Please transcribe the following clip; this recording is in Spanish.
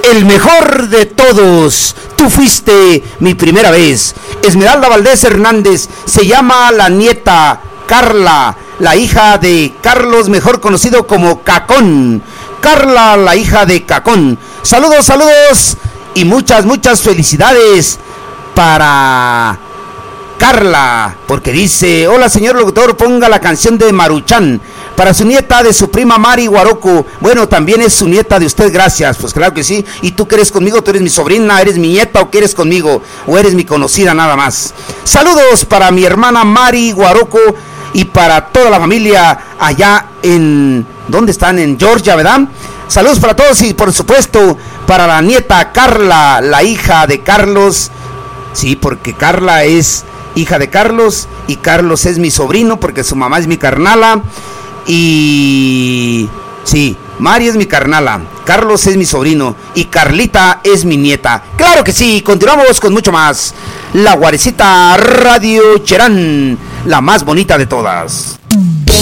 el mejor de todos. Tú fuiste mi primera vez. Esmeralda Valdés Hernández, se llama la nieta Carla, la hija de Carlos, mejor conocido como Cacón. Carla, la hija de Cacón. Saludos, saludos y muchas, muchas felicidades para Carla, porque dice: hola señor locutor, ponga la canción de Maruchan para su nieta de su prima Mari Guaroco. Bueno, también es su nieta de usted, gracias. Pues claro que sí. ¿Y tú qué eres conmigo? ¿Tú eres mi sobrina? ¿Eres mi nieta o qué eres conmigo? ¿O eres mi conocida nada más? Saludos para mi hermana Mari Guaroco y para toda la familia allá en... ¿dónde están? En Georgia, ¿verdad? Saludos para todos y por supuesto para la nieta Carla, la hija de Carlos. Sí, porque Carla es hija de Carlos y Carlos es mi sobrino porque su mamá es mi carnala. Y sí, Mari es mi carnala, Carlos es mi sobrino y Carlita es mi nieta. Claro que sí, continuamos con mucho más. La Guarecita Radio Cherán, la más bonita de todas.